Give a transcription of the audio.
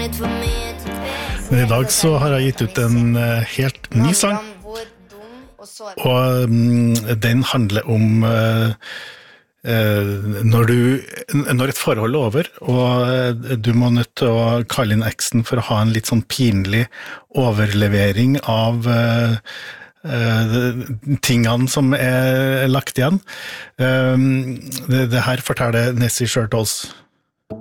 Men I dag så har jeg gitt ut en helt ny sang, og den handler om når et forhold er over, og du må nødt til å kalle inn eksen for å ha en litt sånn pinlig overlevering av tingene som er lagt igjen. Det her forteller Nessie Shirtles.